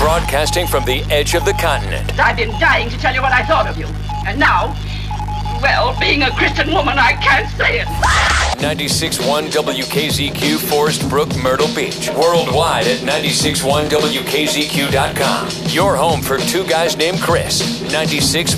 Broadcasting from the edge of the continent. I've been dying to tell you what I thought of you. And now, well, being a Christian woman, I can't say it. 96.1 WKZQ, Forest Brook, Myrtle Beach. Worldwide at 96.1WKZQ.com. Your home for two guys named Chris. 96.